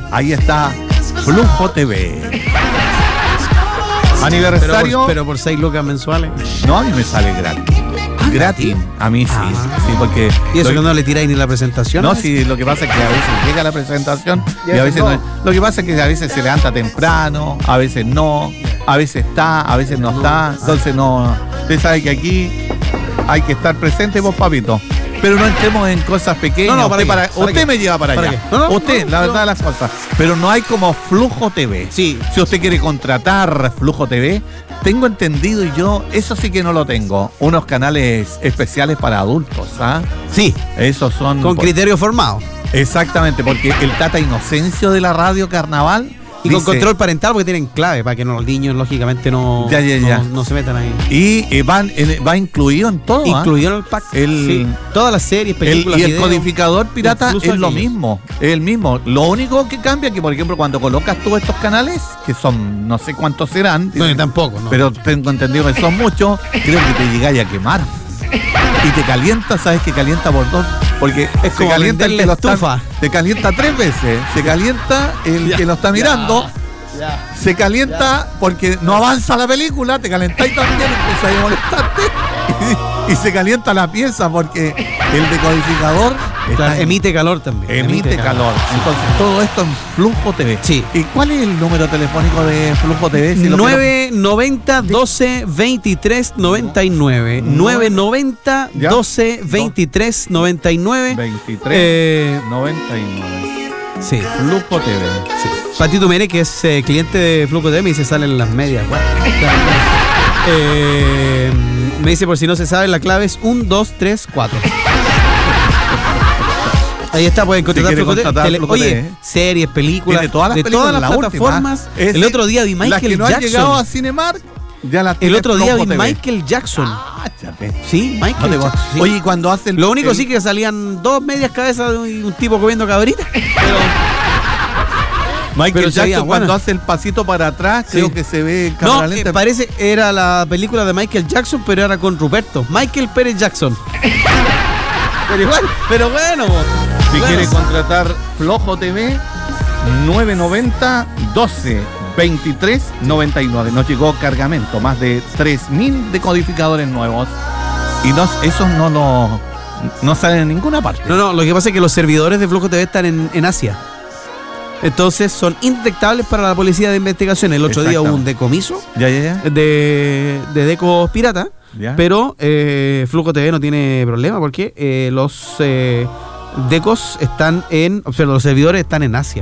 Ahí está Flujo TV. Aniversario. Pero por 6 lucas mensuales. No, a mí me sale gratis. Gratis. A mí sí. Sí, porque. ¿Y eso que no le tiráis ni la presentación? No, sí, lo que pasa es que a veces llega la presentación y a veces no. Lo que pasa es que a veces se levanta temprano, a veces no, a veces está, a veces no está. Entonces no. Usted sabe que aquí hay que estar presente, vos, papito. Pero no entremos en cosas pequeñas. No, usted me lleva para allá. Usted, la verdad de las cosas. Pero no hay como Flujo TV. Sí. Si usted quiere contratar Flujo TV, tengo entendido y yo, eso sí que no lo tengo, unos canales especiales para adultos, ¿ah? Sí. Esos son... Con criterio formado. Exactamente, porque el Tata Inocencio de la Radio Carnaval... Y con control parental, porque tienen clave para que los niños, lógicamente, no se metan ahí. Y va incluido en todo. Incluido en el pack. Sí. Todas las series, películas, y el codificador pirata es lo mismo. Es el mismo. Lo único que cambia es que, por ejemplo, cuando colocas tú estos canales, que son no sé cuántos serán. No, tampoco. No. Pero tengo entendido que son muchos, creo que te llegáis a quemar. Y te calienta, sabes que calienta por dos. Porque es como calienta el que la estufa. Te calienta 3 veces. Se calienta el que lo está mirando. Se calienta porque no avanza la película. Te calentáis también, empiezas a molestarte. Y se calienta la pieza porque el decodificador emite calor también. Emite calor. Entonces, todo esto en Flujo TV. Sí. ¿Y cuál es el número telefónico de Flujo TV? Si 990 12 23 99. 990 12 23 99. 23 99. Sí. Flujo TV. Sí. Patito Mere, que es cliente de Flujo TV, me dice salen las medias. Me dice, por si no se sabe, la clave es 1, 2, 3, 4. Ahí está, pueden contratar Flujo TV. Oye, series, películas, de todas las plataformas. El otro día vi Michael Jackson. Las que no han llegado a Cinemark, ya las el otro día vi Michael Jackson. Sí, Michael Jackson. Sí. Oye, cuando hacen... Lo único sí que salían 2 medias cabezas de un tipo comiendo cabrita. Michael Jackson cuando hace el pasito para atrás, creo que se ve cámara lenta. Parece era la película de Michael Jackson, pero era con Ruperto. Michael Pérez Jackson. Pero igual, pero bueno. Si quiere contratar Flujo TV, 990 12 23 99. Nos llegó cargamento, más de 3.000 decodificadores nuevos. Y esos no salen en ninguna parte. No, lo que pasa es que los servidores de Flujo TV están en Asia. Entonces son indetectables para la policía de investigación. El otro día hubo un decomiso de decos pirata, pero Flujo TV no tiene problema porque los decos están los servidores están en Asia.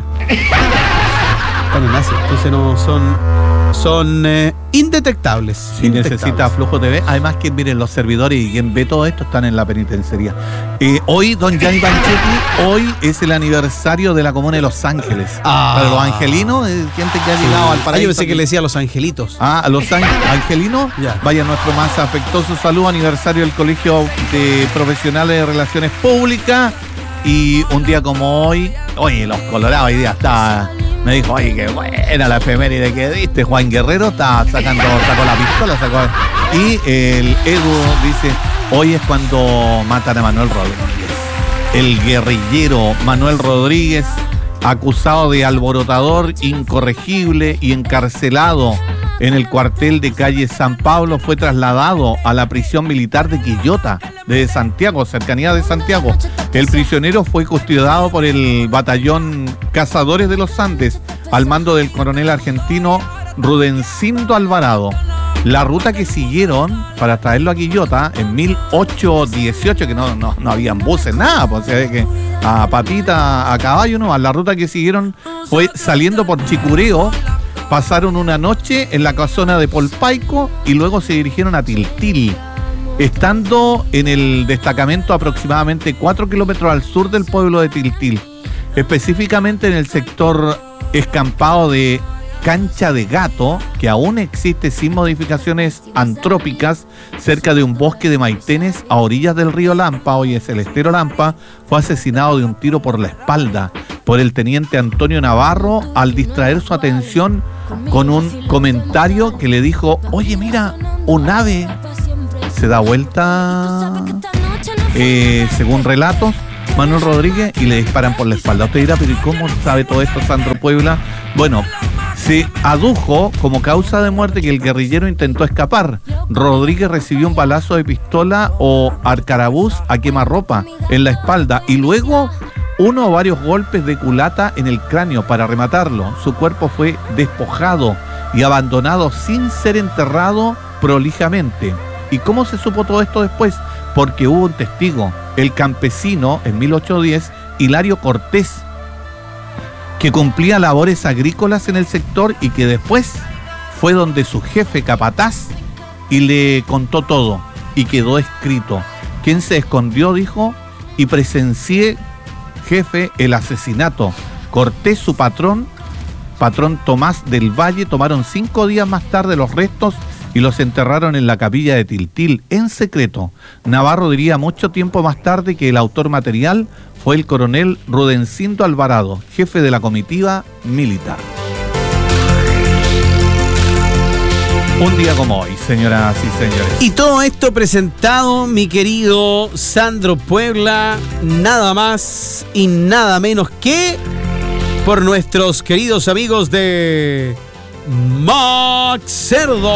Entonces no son indetectables. Si necesita Flujo TV, además que miren, los servidores y quien ve todo esto están en la penitenciaría. Hoy, don Gianni Panchetti, hoy es el aniversario de la Comuna de Los Ángeles. Para los angelinos, gente que ha llegado al paraíso. Yo pensé que le decía a los angelitos. A los angelinos, vaya nuestro más afectuoso saludo, aniversario del Colegio de Profesionales de Relaciones Públicas. Y un día como hoy, oye, los colorados hoy día me dijo, oye, qué buena la efeméride que diste. Juan Guerrero sacó la pistola, y el Edu dice, hoy es cuando matan a Manuel Rodríguez. El guerrillero Manuel Rodríguez, acusado de alborotador incorregible y encarcelado en el cuartel de calle San Pablo, fue trasladado a la prisión militar de Quillota, de Santiago, cercanía de Santiago. El prisionero fue custodiado por el batallón Cazadores de los Andes, al mando del coronel argentino Rudencindo Alvarado. La ruta que siguieron para traerlo a Quillota en 1818, que no habían buses, nada, pues, o sea, que a patita, a caballo, no, la ruta que siguieron fue saliendo por Chicureo. Pasaron una noche en la casona de Polpaico y luego se dirigieron a Tiltil, estando en el destacamento aproximadamente 4 kilómetros al sur del pueblo de Tiltil, específicamente en el sector escampado de Cancha de Gato, que aún existe sin modificaciones antrópicas, cerca de un bosque de maitenes a orillas del río Lampa. Hoy es el estero Lampa. Fue asesinado de un tiro por la espalda por el teniente Antonio Navarro al distraer su atención con un comentario que le dijo, oye, mira, un ave se da vuelta, según relatos, Manuel Rodríguez y le disparan por la espalda. Usted dirá, pero ¿y cómo sabe todo esto Sandro Puebla? Bueno, se adujo como causa de muerte que el guerrillero intentó escapar. Rodríguez recibió un balazo de pistola o arcarabuz a quemarropa en la espalda y luego uno o varios golpes de culata en el cráneo para rematarlo. Su cuerpo fue despojado y abandonado sin ser enterrado prolijamente. ¿Y cómo se supo todo esto después? Porque hubo un testigo, el campesino, en 1810, Hilario Cortés, que cumplía labores agrícolas en el sector y que después fue donde su jefe capataz y le contó todo y quedó escrito. ¿Quién se escondió? Dijo, y presencié, jefe, el asesinato. Cortés, su patrón Tomás del Valle, tomaron 5 días más tarde los restos y los enterraron en la capilla de Tiltil, en secreto. Navarro diría mucho tiempo más tarde que el autor material fue el coronel Rudencindo Alvarado, jefe de la comitiva militar. Un día como hoy, señoras y señores. Y todo esto presentado, mi querido Sandro Puebla, nada más y nada menos que por nuestros queridos amigos de Max Cerdo.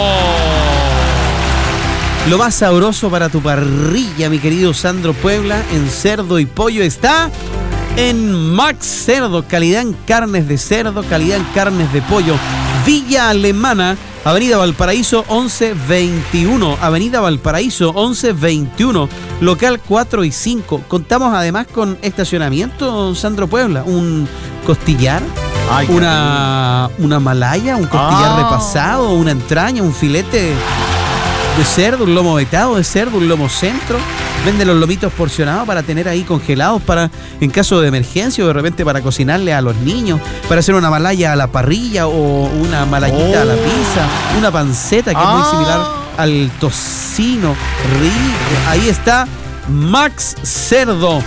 Lo más sabroso para tu parrilla, mi querido Sandro Puebla, en cerdo y pollo está en Max Cerdo. Calidad en carnes de cerdo, calidad en carnes de pollo. Villa Alemana, Avenida Valparaíso 1121. Avenida Valparaíso 1121. Local 4 y 5. Contamos además con estacionamiento, Sandro Puebla. Un costillar. Ay, una malaya, un costillar repasado, una entraña, un filete de cerdo, un lomo vetado de cerdo, un lomo centro. Venden los lomitos porcionados para tener ahí congelados para en caso de emergencia o de repente para cocinarle a los niños, para hacer una malaya a la parrilla o una malayita a la pizza, una panceta que es muy similar al tocino rico. Ahí está Max Cerdo.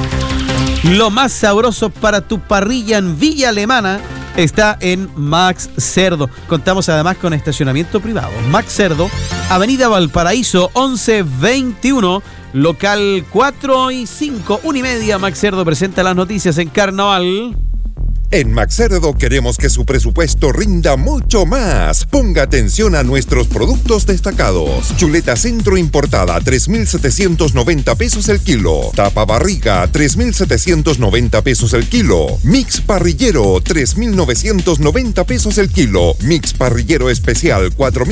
Lo más sabroso para tu parrilla en Villa Alemana está en Max Cerdo. Contamos además con estacionamiento privado. Max Cerdo, Avenida Valparaíso 1121, local 4 y 5, 1:30. Max Cerdo presenta las noticias en Carnaval. En Max Cerdo queremos que su presupuesto rinda mucho más. Ponga atención a nuestros productos destacados. Chuleta centro importada, 3.790 pesos el kilo. Tapa barriga, 3.790 pesos el kilo. Mix parrillero, 3.990 pesos el kilo. Mix parrillero especial,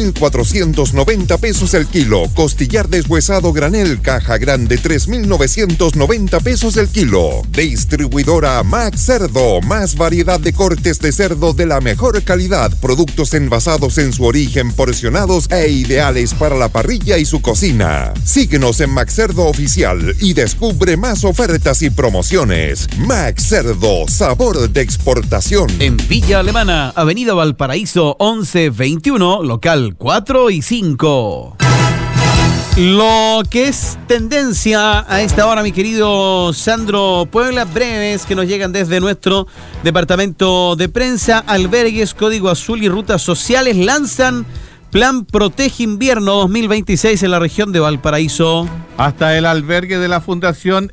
4.490 pesos el kilo. Costillar deshuesado granel, caja grande, 3.990 pesos el kilo. Distribuidora Max Cerdo, más variedad de cortes de cerdo de la mejor calidad, productos envasados en su origen, porcionados e ideales para la parrilla y su cocina. Síguenos en Max Cerdo Oficial y descubre más ofertas y promociones. Max Cerdo, sabor de exportación. En Villa Alemana, Avenida Valparaíso 1121, local 4 y 5. Lo que es tendencia a esta hora, mi querido Sandro Puebla, breves que nos llegan desde nuestro departamento de prensa. Albergues, Código Azul y Rutas Sociales lanzan Plan Protege Invierno 2026 en la región de Valparaíso. Hasta el albergue de la Fundación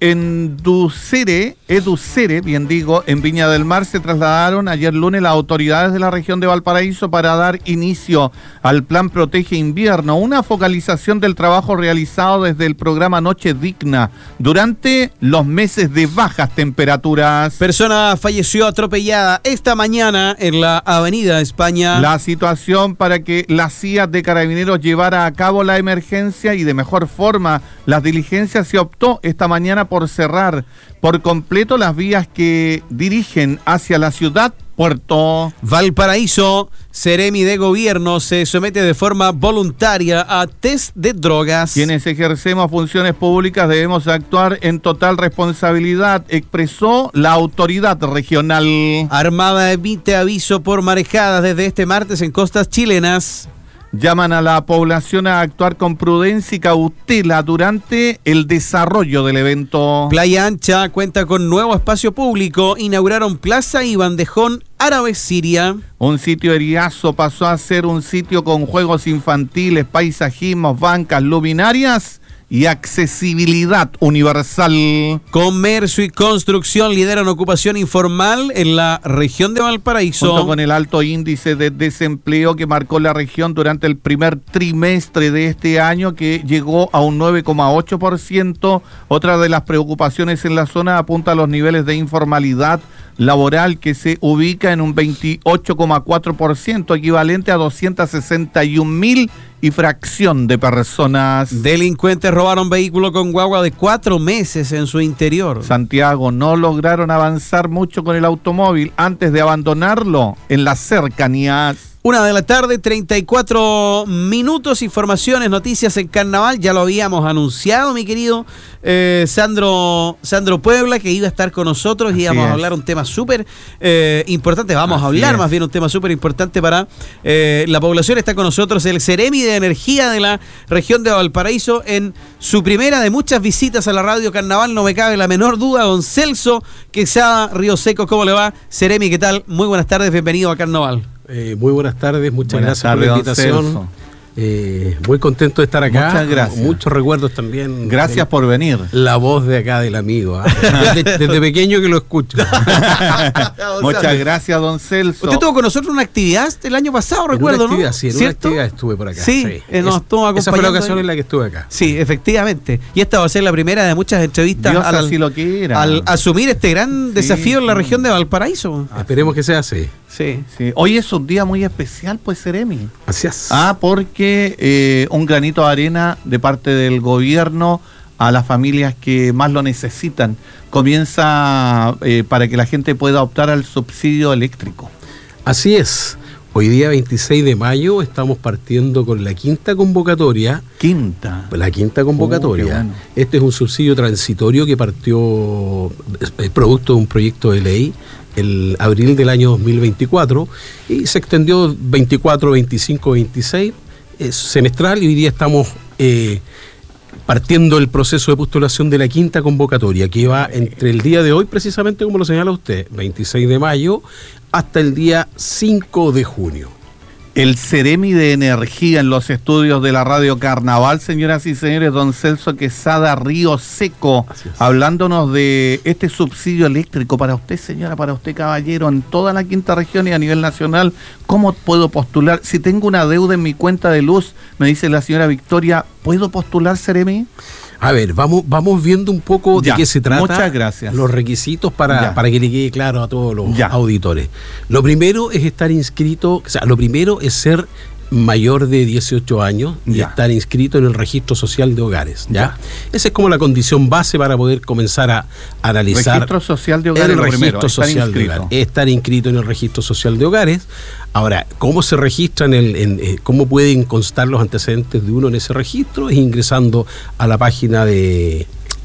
Educere, bien digo, en Viña del Mar se trasladaron ayer lunes las autoridades de la región de Valparaíso para dar inicio al Plan Protege Invierno, una focalización del trabajo realizado desde el programa Noche Digna durante los meses de bajas temperaturas. Persona falleció atropellada esta mañana en la Avenida España. La situación para que la CIA de Carabineros llevara a cabo la emergencia y de mejor forma las diligencias se optó esta mañana por cerrar por completo las vías que dirigen hacia la ciudad Puerto Valparaíso. Seremi de Gobierno se somete de forma voluntaria a test de drogas. Quienes ejercemos funciones públicas debemos actuar en total responsabilidad, expresó la autoridad regional. Armada emite aviso por marejadas desde este martes en costas chilenas. Llaman a la población a actuar con prudencia y cautela durante el desarrollo del evento. Playa Ancha cuenta con nuevo espacio público. Inauguraron Plaza y Bandejón Árabe Siria. Un sitio Eriazo pasó a ser un sitio con juegos infantiles, paisajismos, bancas, luminarias y accesibilidad universal. Comercio y construcción lideran ocupación informal en la región de Valparaíso. Junto con el alto índice de desempleo que marcó la región durante el primer trimestre de este año, que llegó a un 9,8%. Otra de las preocupaciones en la zona apunta a los niveles de informalidad laboral, que se ubica en un 28,4%, equivalente a 261.000 y fracción de personas. Delincuentes robaron vehículo con guagua de 4 meses en su interior. Santiago, no lograron avanzar mucho con el automóvil antes de abandonarlo en las cercanías. 1:34 p.m, informaciones, noticias en Carnaval, ya lo habíamos anunciado, mi querido Sandro Puebla, que iba a estar con nosotros y íbamos a hablar un tema súper importante, vamos a hablar más bien un tema súper importante para la población. Está con nosotros el Ceremi de Energía de la región de Valparaíso en su primera de muchas visitas a la radio Carnaval, no me cabe la menor duda, don Celso Quesada Río Seco. ¿Cómo le va, Ceremi? ¿Qué tal? Muy buenas tardes, bienvenido a Carnaval. Muy buenas tardes, muchas gracias por la invitación. Muy contento de estar acá. Muchas gracias. Muchos recuerdos también. Gracias por venir. La voz de acá del amigo. Desde pequeño que lo escucho. Muchas gracias, don Celso. Usted tuvo con nosotros una actividad el año pasado, recuerdo, ¿no? Sí, en una actividad estuve por acá. Sí, nos estuvo acompañando. Esa fue la ocasión en la que estuve acá. Sí, efectivamente. Y esta va a ser la primera de muchas entrevistas al asumir este gran desafío en la región de Valparaíso. Esperemos que sea así. Sí. Hoy es un día muy especial, pues, Ceremi. Así es. Porque un granito de arena de parte del gobierno a las familias que más lo necesitan comienza para que la gente pueda optar al subsidio eléctrico. Así es. Hoy día 26 de mayo estamos partiendo con la quinta convocatoria. La quinta convocatoria. Bueno. Este es un subsidio transitorio que partió producto de un proyecto de ley el abril del año 2024 y se extendió 24, 25, 26 semestral, y hoy día estamos partiendo el proceso de postulación de la quinta convocatoria, que va entre el día de hoy, precisamente como lo señala usted, 26 de mayo, hasta el día 5 de junio. El Ceremi de Energía en los estudios de la Radio Carnaval, señoras y señores, don Celso Quesada Río Seco, hablándonos de este subsidio eléctrico para usted, señora, para usted, caballero, en toda la quinta región y a nivel nacional. ¿Cómo puedo postular? Si tengo una deuda en mi cuenta de luz, me dice la señora Victoria, ¿puedo postular, Ceremi? A ver, vamos viendo un poco de qué se trata. Muchas gracias. Los requisitos para que le quede claro a todos los auditores. Lo primero es estar inscrito, lo primero es ser mayor de 18 años y estar inscrito en el registro social de hogares. Esa es como la condición base para poder comenzar a analizar. Registro social de hogares. El registro social de hogares. Estar inscrito en el registro social de hogares. Ahora, ¿cómo se registran? ¿Cómo pueden constar los antecedentes de uno en ese registro? Es ingresando a la página de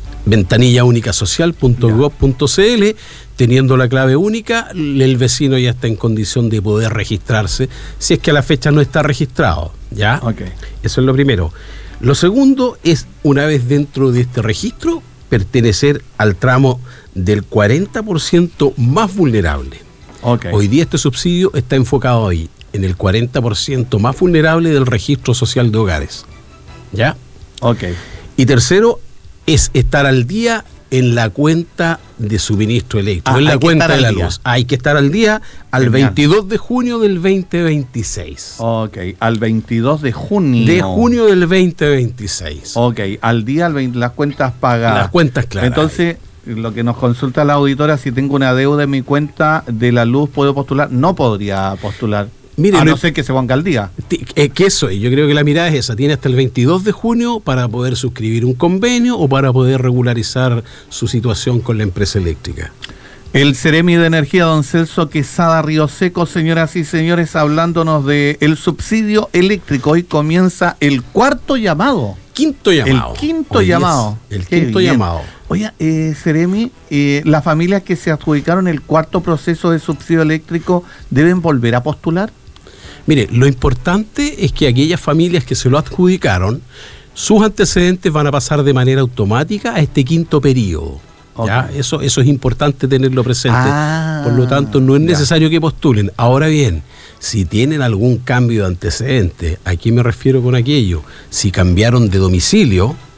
ventanillaunicasocial.gov.cl, teniendo la clave única, el vecino ya está en condición de poder registrarse, si es que a la fecha no está registrado, ¿ya? Okay. Eso es lo primero. Lo segundo es, una vez dentro de este registro, pertenecer al tramo del 40% más vulnerable. Okay. Hoy día este subsidio está enfocado ahí, en el 40% más vulnerable del registro social de hogares, ¿ya? Okay. Y tercero, es estar al día en la cuenta de suministro eléctrico, en la cuenta de la luz. Hay que estar al día al 22 de junio del 2026. Ok, al 22 de junio. De junio del 2026. Ok, al día, las cuentas pagadas. Las cuentas claras. Entonces, lo que nos consulta la auditora, si tengo una deuda en mi cuenta de la luz, ¿puedo postular? No podría postular. Mire, no sé que se ponga al día. Que eso, yo creo que la mirada es esa. Tiene hasta el 22 de junio para poder suscribir un convenio o para poder regularizar su situación con la empresa eléctrica. El Ceremi de Energía, don Celso Quesada Río Seco, señoras y señores, hablándonos del subsidio eléctrico. Hoy comienza el cuarto llamado. Quinto llamado. El quinto llamado. El quinto llamado. Oye, Ceremi, las familias que se adjudicaron el cuarto proceso de subsidio eléctrico, ¿deben volver a postular? Mire, lo importante es que aquellas familias que se lo adjudicaron, sus antecedentes van a pasar de manera automática a este quinto periodo. Okay. ¿Ya? Eso es importante tenerlo presente. Por lo tanto, no es necesario que postulen. Ahora bien, si tienen algún cambio de antecedentes, ¿a qué me refiero con aquello? Si cambiaron de domicilio,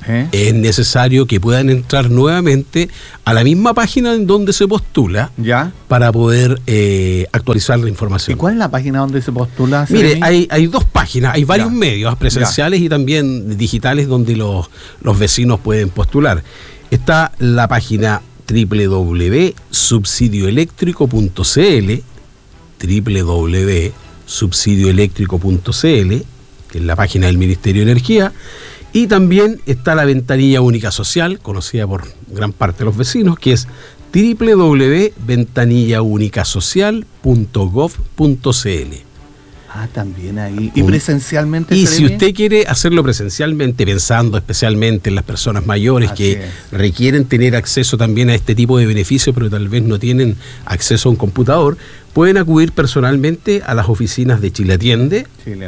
es necesario que puedan entrar nuevamente a la misma página en donde se postula para poder actualizar la información. ¿Y cuál es la página donde se postula? Mire, hay dos páginas, hay varios medios presenciales y también digitales donde los vecinos pueden postular. Está la página www.subsidioeléctrico.cl, www.subsidioeléctrico.cl, que es la página del Ministerio de Energía, y también está la ventanilla única social, conocida por gran parte de los vecinos, que es www.ventanillaúnicasocial.gov.cl. También ahí. ¿Y presencialmente? Y si usted quiere hacerlo presencialmente, pensando especialmente en las personas mayores que requieren tener acceso también a este tipo de beneficios, pero tal vez no tienen acceso a un computador, pueden acudir personalmente a las oficinas de Chile Atiende.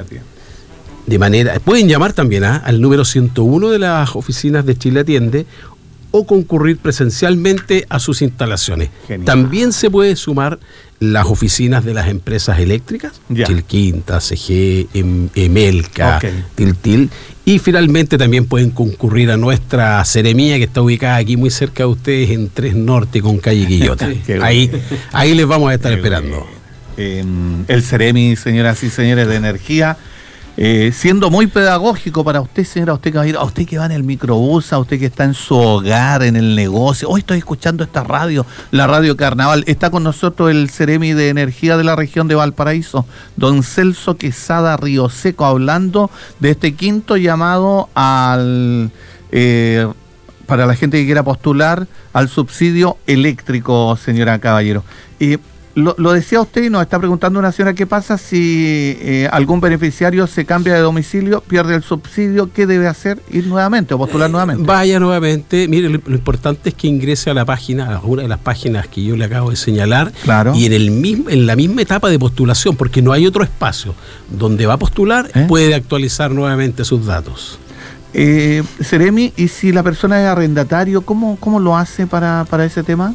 Pueden llamar también al número 101 de las oficinas de Chile Atiende o concurrir presencialmente a sus instalaciones. Genial. También se puede sumar las oficinas de las empresas eléctricas, Chilquinta, CG, Emelca, Tiltil, y finalmente también pueden concurrir a nuestra Seremía, que está ubicada aquí muy cerca de ustedes en 3 Norte con calle Quillota. ahí les vamos a estar esperando. El Seremi, señoras y señores de Energía, siendo muy pedagógico para usted, señora, a usted que va en el microbús, a usted que está en su hogar, en el negocio. Hoy estoy escuchando esta radio, la Radio Carnaval. Está con nosotros el Seremi de Energía de la región de Valparaíso, don Celso Quesada Rioseco, hablando de este quinto llamado para la gente que quiera postular al subsidio eléctrico, señora Caballero. Lo decía usted y nos está preguntando una señora, ¿qué pasa si algún beneficiario se cambia de domicilio, pierde el subsidio? ¿Qué debe hacer? ¿Ir nuevamente o postular nuevamente? Vaya nuevamente. Mire, lo importante es que ingrese a la página, a una de las páginas que yo le acabo de señalar, y en la misma etapa de postulación, porque no hay otro espacio donde va a postular, puede actualizar nuevamente sus datos. Seremi, ¿y si la persona es arrendatario, cómo lo hace para ese tema?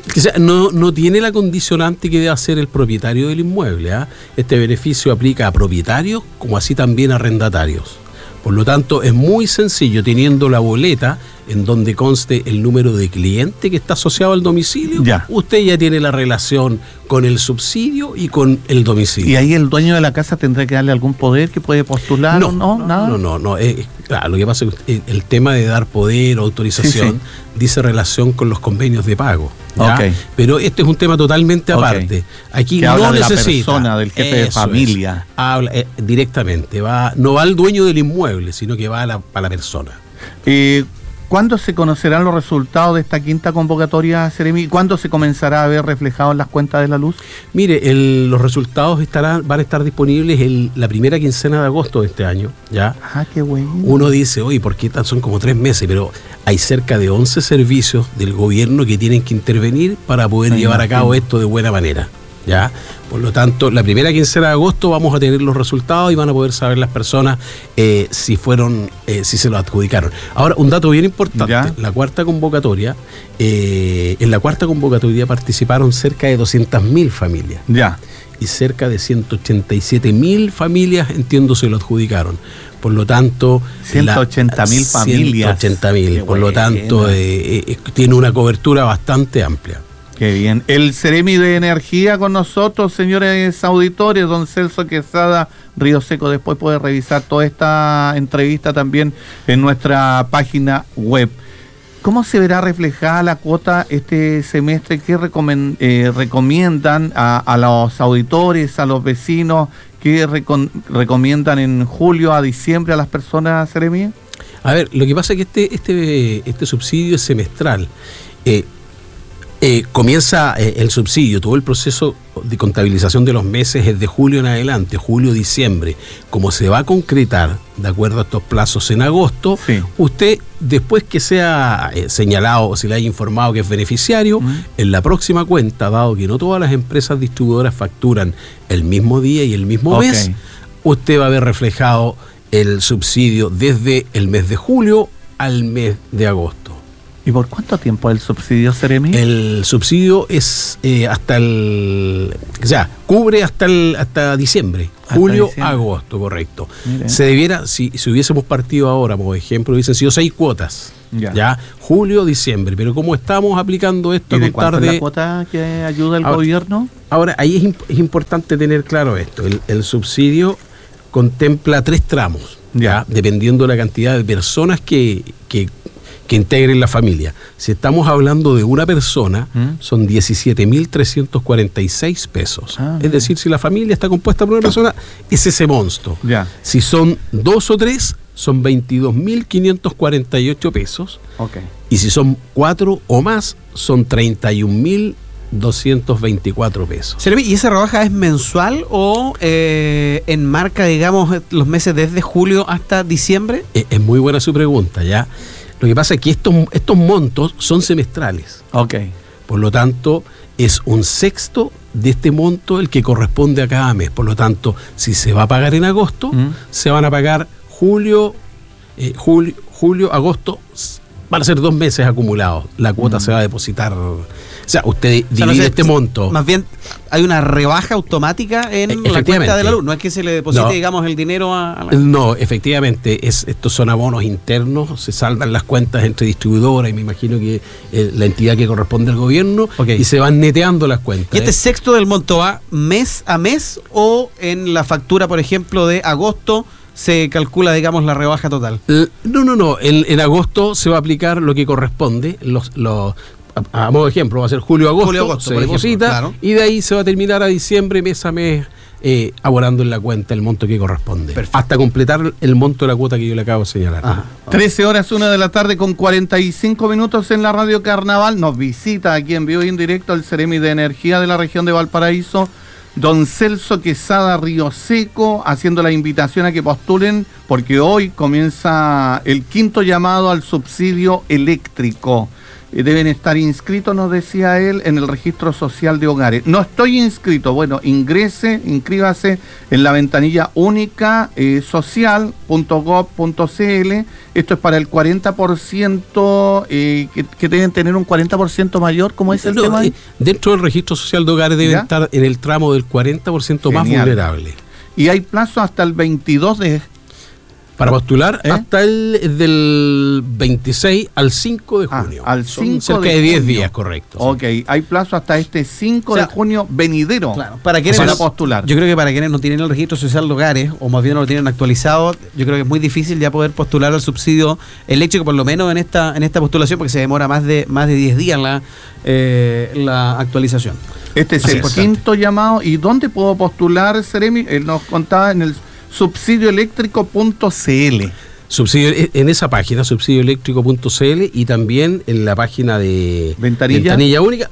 No tiene la condicionante que debe hacer el propietario del inmueble. Este beneficio aplica a propietarios como así también a arrendatarios. Por lo tanto, es muy sencillo, teniendo la boleta en donde conste el número de cliente que está asociado al domicilio, usted ya tiene la relación con el subsidio y con el domicilio. ¿Y ahí el dueño de la casa tendrá que darle algún poder que puede postular? No. Claro, lo que pasa es que el tema de dar poder o autorización dice relación con los convenios de pago. Pero este es un tema totalmente aparte. Aquí que no habla de necesita la persona, del jefe de familia. Habla directamente, no va al dueño del inmueble, sino que va a la persona. ¿Cuándo se conocerán los resultados de esta quinta convocatoria, Seremi? ¿Cuándo se comenzará a ver reflejado en las cuentas de la luz? Mire, los resultados van a estar disponibles la primera quincena de agosto de este año. Qué bueno. Uno dice, oye, ¿por qué son como 3 meses? Pero hay cerca de 11 servicios del gobierno que tienen que intervenir para poder llevar a cabo esto de buena manera. Por lo tanto, la primera quincena de agosto vamos a tener los resultados y van a poder saber las personas si se lo adjudicaron. Ahora, un dato bien importante, la cuarta convocatoria, en la cuarta convocatoria participaron cerca de 200.000 familias. Y cerca de 187.000 familias, entiendo, se lo adjudicaron. Por lo tanto, 180.000 familias. 180.000, por lo tanto, tiene una cobertura bastante amplia. Qué bien. El Seremi de Energía con nosotros, señores auditores, don Celso Quesada Rioseco. Después puede revisar toda esta entrevista también en nuestra página web. ¿Cómo se verá reflejada la cuota este semestre? ¿Qué recomiendan a los auditores, a los vecinos? ¿Qué recomiendan en julio a diciembre a las personas, Seremi? A ver, lo que pasa es que este subsidio es semestral. Comienza el subsidio, todo el proceso de contabilización de los meses es de julio en adelante, julio-diciembre. Como se va a concretar, de acuerdo a estos plazos, en agosto, usted, después que sea señalado o se le haya informado que es beneficiario, en la próxima cuenta, dado que no todas las empresas distribuidoras facturan el mismo día y el mismo mes, usted va a ver reflejado el subsidio desde el mes de julio al mes de agosto. ¿Y por cuánto tiempo el subsidio, Seremi? El subsidio es cubre hasta diciembre, julio, agosto, correcto. Miren. Se debiera, si hubiésemos partido ahora, por ejemplo, hubiesen sido 6 cuotas. Ya, julio, diciembre, pero como estamos aplicando esto a contar de... ¿Es la cuota que ayuda el gobierno? Ahora, ahí es importante tener claro esto, el subsidio contempla 3 tramos, ya, dependiendo de la cantidad de personas que integren la familia. Si estamos hablando de una persona, son 17.346 pesos. Es decir, si la familia está compuesta por una persona, es ese monto. Si son 2 o 3, son 22.548 pesos. Y si son 4 o más, son 31.224 pesos. ¿Y esa rebaja es mensual o enmarca, digamos, los meses desde julio hasta diciembre? Es muy buena su pregunta, ¿ya? Lo que pasa es que estos montos son semestrales. Por lo tanto, es un sexto de este monto el que corresponde a cada mes. Por lo tanto, si se va a pagar en agosto, se van a pagar julio, agosto, van a ser 2 meses acumulados. La cuota se va a depositar. O sea, usted divide este monto. Más bien, hay una rebaja automática en la cuenta de la luz. No es que se le deposite, digamos, el dinero a la... No, efectivamente, estos son abonos internos, se saldan las cuentas entre distribuidoras y me imagino que la entidad que corresponde al gobierno, y se van neteando las cuentas. ¿Y este sexto del monto va mes a mes o en la factura, por ejemplo, de agosto se calcula, digamos, la rebaja total? No. En agosto se va a aplicar lo que corresponde, a modo de ejemplo, va a ser julio-agosto, se deposita, claro, y de ahí se va a terminar a diciembre, mes a mes, abonando en la cuenta el monto que corresponde. Perfecto. Hasta completar el monto de la cuota que yo le acabo de señalar. 13 horas, 1 de la tarde con 45 minutos en la Radio Carnaval. Nos visita aquí en vivo y en directo el Ceremi de Energía de la región de Valparaíso, don Celso Quesada Río Seco, haciendo la invitación a que postulen, porque hoy comienza el 5º llamado al subsidio eléctrico. Deben estar inscritos, nos decía él, en el registro social de hogares. No estoy inscrito. Bueno, inscríbase en la ventanilla única social.gov.cl. Esto es para el 40%, que deben tener un 40% mayor, ¿cómo es el tema? Dentro del registro social de hogares deben estar en el tramo del 40% más vulnerable. Y hay plazo hasta el 22 de... Para postular hasta del 26 al 5 de junio. Son cerca de 10 días, correcto. Sí. Hay plazo hasta este 5 de junio venidero. Claro, para postular. Yo creo que para quienes no tienen el registro social de hogares, o más bien no lo tienen actualizado, yo creo que es muy difícil ya poder postular al subsidio eléctrico, por lo menos en esta postulación, porque se demora más de 10 días la actualización. Este es el 5º llamado. ¿Y dónde puedo postular, Ceremi? Él nos contaba en el subsidioeléctrico.cl. En esa página, subsidioeléctrico.cl, y también en la página de Ventanilla Única,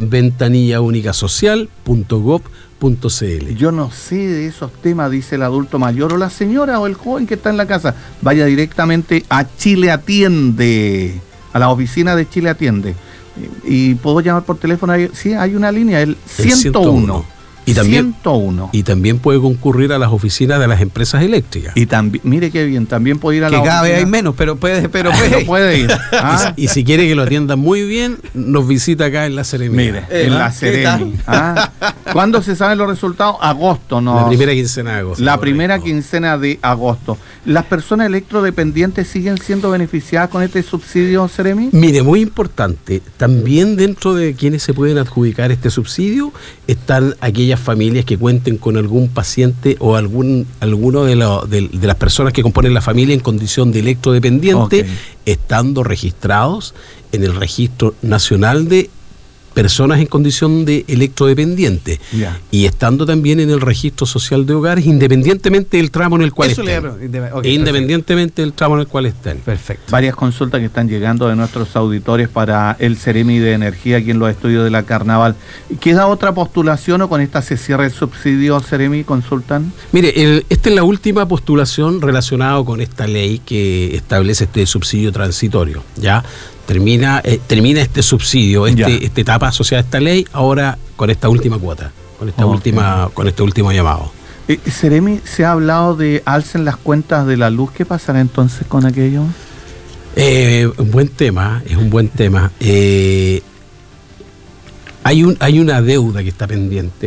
ventanillaúnicasocial.gov.cl. Yo no sé de esos temas, dice el adulto mayor o la señora o el joven que está en la casa. Vaya directamente a Chile Atiende, a la oficina de Chile Atiende. Y puedo llamar por teléfono. Sí, hay una línea, el 101. Y también puede concurrir a las oficinas de las empresas eléctricas. Y también, mire qué bien, también puede ir a la oficina. Que cada vez hay menos, pero puede ir. Y si quiere que lo atiendan muy bien, nos visita acá en la Ceremi. Mire, en la Ceremi. ¿Cuándo se saben los resultados? Agosto, ¿no? La primera quincena de agosto. La primera quincena de agosto. ¿Las personas electrodependientes siguen siendo beneficiadas con este subsidio, Ceremi? Mire, muy importante, también dentro de quienes se pueden adjudicar este subsidio están aquellas familias que cuenten con algún paciente o alguno de las personas que componen la familia en condición de electrodependiente, estando registrados en el Registro Nacional de Personas en condición de electrodependiente, y estando también en el registro social de hogares, independientemente del tramo en el cual estén. Independientemente del tramo en el cual estén. Perfecto. Varias consultas que están llegando de nuestros auditores para el Ceremi de Energía aquí en los estudios de la Carnaval. ¿Queda otra postulación o con esta se cierra el subsidio, Ceremi? ¿Consultan? Mire, esta es la última postulación relacionada con esta ley que establece este subsidio transitorio, ¿ya? Termina este subsidio, esta etapa asociada a esta ley, ahora con esta última cuota, con este último llamado. Ceremi, se ha hablado de alza en las cuentas de la luz. ¿Qué pasará entonces con aquello? Un buen tema, es un buen tema. Hay una deuda que está pendiente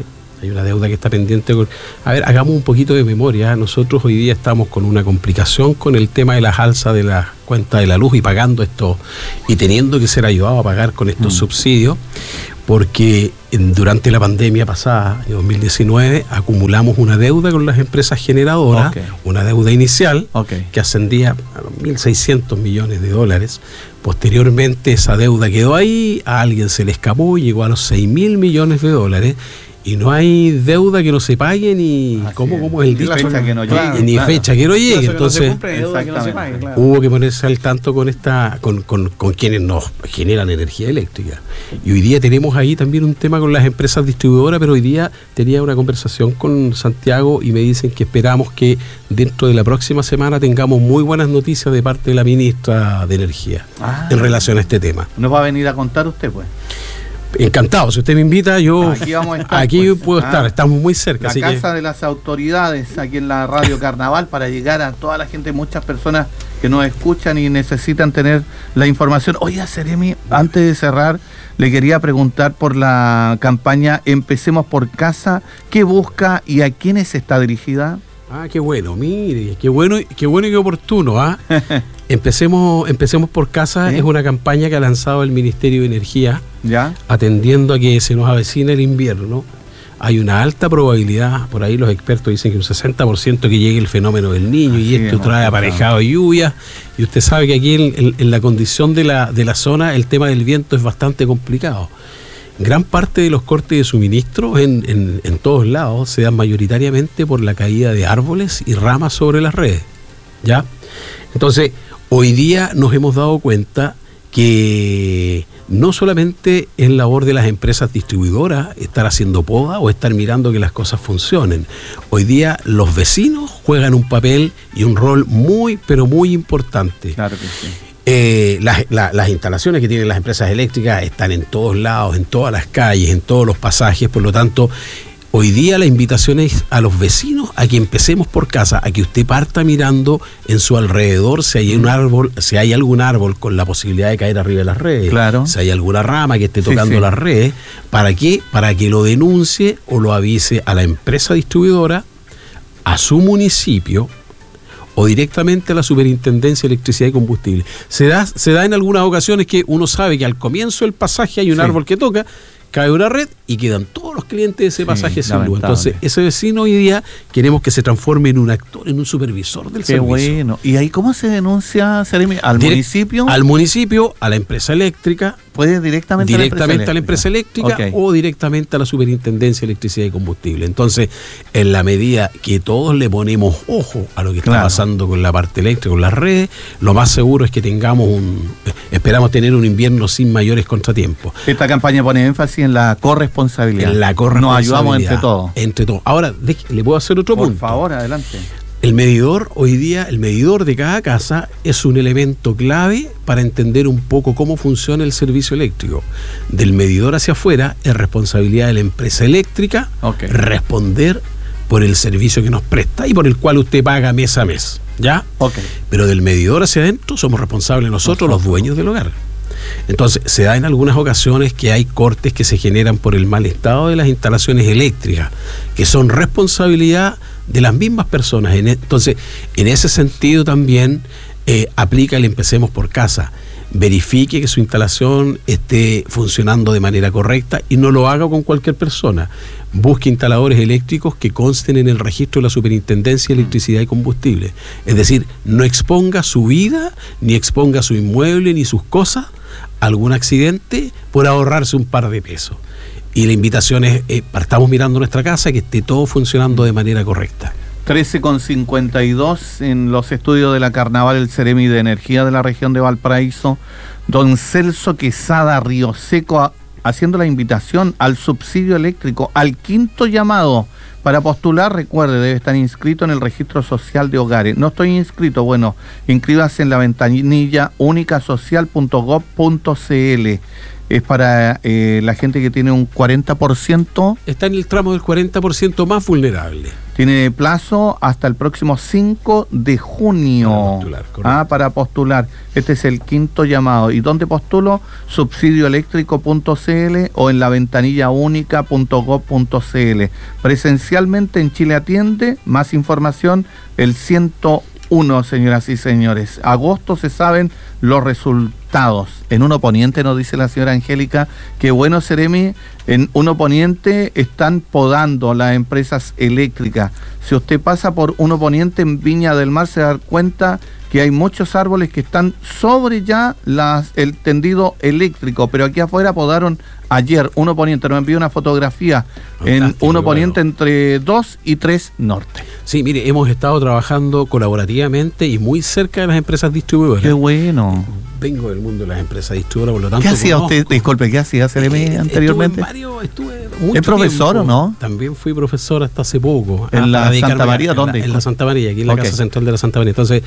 Hay una deuda que está pendiente. A ver, hagamos un poquito de memoria. Nosotros hoy día estamos con una complicación con el tema de las alzas de la cuenta de la luz y pagando esto y teniendo que ser ayudado a pagar con estos subsidios, porque durante la pandemia pasada, en 2019, acumulamos una deuda con las empresas generadoras, una deuda inicial que ascendía a los 1.600 millones de dólares. Posteriormente esa deuda quedó ahí, a alguien se le escapó y llegó a los 6.000 millones de de $, y no hay deuda que no se pague ni ¿cómo es el dicho? Fecha que no llegue, ni fecha que no llegue. Entonces claro, hubo que ponerse al tanto con con quienes nos generan energía eléctrica. Y hoy día tenemos ahí también un tema con las empresas distribuidoras, pero hoy día tenía una conversación con Santiago y me dicen que esperamos que dentro de la próxima semana tengamos muy buenas noticias de parte de la ministra de Energía en relación a este tema. ¿Nos va a venir a contar usted, pues? Encantado, si usted me invita, yo aquí vamos a estar, aquí pues, puedo estar, estamos muy cerca. La así casa de las autoridades, aquí en la Radio Carnaval, para llegar a toda la gente, muchas personas que nos escuchan y necesitan tener la información. Oiga, Seremi, antes de cerrar, le quería preguntar por la campaña Empecemos por Casa, ¿qué busca y a quiénes está dirigida? Qué bueno, mire, qué bueno y qué oportuno, Empecemos por Casa, es una campaña que ha lanzado el Ministerio de Energía, atendiendo a que se nos avecina el invierno. Hay una alta probabilidad, por ahí los expertos dicen que un 60% que llegue el fenómeno del Niño, y esto trae aparejado lluvia, y usted sabe que aquí en la condición de la zona el tema del viento es bastante complicado. Gran parte de los cortes de suministro en todos lados se dan mayoritariamente por la caída de árboles y ramas sobre las redes, ¿ya? Entonces, hoy día nos hemos dado cuenta que no solamente es labor de las empresas distribuidoras estar haciendo poda o estar mirando que las cosas funcionen. Hoy día los vecinos juegan un papel y un rol muy, pero muy importante. Claro que sí. Las instalaciones que tienen las empresas eléctricas están en todos lados, en todas las calles, en todos los pasajes, por lo tanto, hoy día la invitación es a los vecinos a que empecemos por casa, a que usted parta mirando en su alrededor si hay un árbol, si hay algún árbol con la posibilidad de caer arriba de las redes, si hay alguna rama que esté tocando las redes, ¿para qué? Para que lo denuncie o lo avise a la empresa distribuidora, a su municipio o directamente a la Superintendencia de Electricidad y Combustible. Se da en algunas ocasiones que uno sabe que al comienzo del pasaje hay un árbol que toca, cae una red y quedan todos los clientes de ese pasaje sin luz. Entonces, ese vecino hoy día queremos que se transforme en un actor, en un supervisor del servicio. Bueno. ¿Y ahí cómo se denuncia, Seremi? ¿Al municipio? Al municipio, a la empresa eléctrica. ¿Puede directamente a la empresa eléctrica o directamente a la Superintendencia de Electricidad y Combustible? Entonces, en la medida que todos le ponemos ojo a lo que está pasando con la parte eléctrica, con las redes, lo más seguro es que esperamos tener un invierno sin mayores contratiempos. Esta campaña pone énfasis en la corresponsabilidad. Nos ayudamos entre todos. Ahora, le puedo hacer otro punto. Por favor, adelante. El medidor, hoy día, el medidor de cada casa es un elemento clave para entender un poco cómo funciona el servicio eléctrico. Del medidor hacia afuera es responsabilidad de la empresa eléctrica responder por el servicio que nos presta y por el cual usted paga mes a mes, ¿ya? Pero del medidor hacia adentro somos responsables nosotros, los dueños del hogar. Entonces, se da en algunas ocasiones que hay cortes que se generan por el mal estado de las instalaciones eléctricas, que son responsabilidad de las mismas personas. Entonces, en ese sentido también aplica el Empecemos por Casa. Verifique que su instalación esté funcionando de manera correcta y no lo haga con cualquier persona. Busque instaladores eléctricos que consten en el registro de la Superintendencia de Electricidad y Combustible. Es decir, no exponga su vida, ni exponga su inmueble, ni sus cosas a algún accidente por ahorrarse un par de pesos. Y la invitación es, partamos mirando nuestra casa, que esté todo funcionando de manera correcta. 13:52 en los estudios de la Carnaval, el Seremi de Energía de la región de Valparaíso, don Celso Quesada Río Seco, haciendo la invitación al subsidio eléctrico, al quinto llamado. Para postular, recuerde, debe estar inscrito en el registro social de hogares. No estoy inscrito, bueno, inscríbase en la ventanilla unicasocial.gov.cl. Es para la gente que tiene un 40%. Está en el tramo del 40% más vulnerable. Tiene plazo hasta el próximo 5 de junio para postular. Este es el quinto llamado. ¿Y dónde postulo? subsidioeléctrico.cl o en la ventanillaúnica.gov.cl. Presencialmente en Chile Atiende. Más información, el 101, señoras y señores. Agosto se saben los resultados. En Uno Poniente, nos dice la señora Angélica, que bueno, Seremi, en Uno Poniente están podando las empresas eléctricas. Si usted pasa por Uno Poniente en Viña del Mar, se da cuenta que hay muchos árboles que están sobre ya el tendido eléctrico, pero aquí afuera podaron ayer. Uno Poniente nos envió una fotografía. En Uno Poniente, entre 2 y 3 Norte. Sí, mire, hemos estado trabajando colaborativamente y muy cerca de las empresas distribuidoras. ¡Qué bueno! Vengo del mundo de las empresas distribuidoras, por lo tanto... ¿Qué hacía usted? Disculpe, ¿qué hacía CLM anteriormente? Estuve mucho ¿Es profesor tiempo, o no? También fui profesor hasta hace poco. ¿En la Santa María? ¿Dónde? En la Santa María, aquí en la Casa Central de la Santa María. Entonces,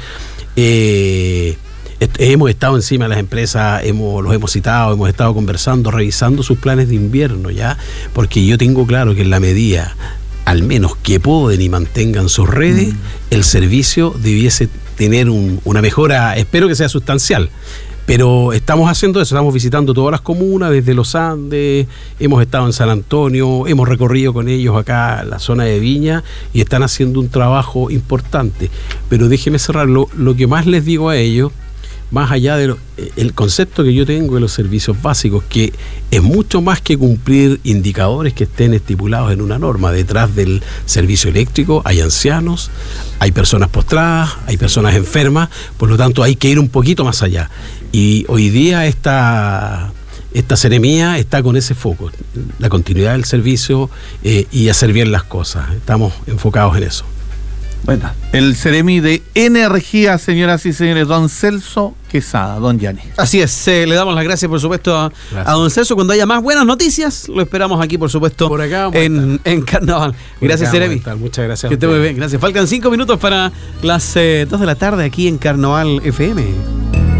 hemos estado encima de las empresas, los hemos citado, hemos estado conversando, revisando sus planes de invierno, ¿ya? Porque yo tengo claro que en la medida, al menos que poden y mantengan sus redes, el servicio debiese tener una mejora, espero que sea sustancial. Pero estamos haciendo eso, estamos visitando todas las comunas, desde los Andes, hemos estado en San Antonio, hemos recorrido con ellos acá la zona de Viña y están haciendo un trabajo importante. Pero déjeme cerrarlo, lo que más les digo a ellos, más allá del concepto que yo tengo de los servicios básicos, que es mucho más que cumplir indicadores que estén estipulados en una norma. Detrás del servicio eléctrico hay ancianos, hay personas postradas, hay personas enfermas, por lo tanto hay que ir un poquito más allá. Y hoy día esta seremía está con ese foco, la continuidad del servicio y hacer bien las cosas. Estamos enfocados en eso. Bueno, el Ceremi de Energía, señoras y señores, don Celso Quesada, don Gianni. Así es, le damos las gracias, por supuesto, a don Celso. Cuando haya más buenas noticias, lo esperamos aquí, por supuesto, por acá, en Carnaval. Gracias, Ceremi. Muchas gracias. Que esté muy bien, gracias. Faltan 5 minutos para las 2 de la tarde aquí en Carnaval FM.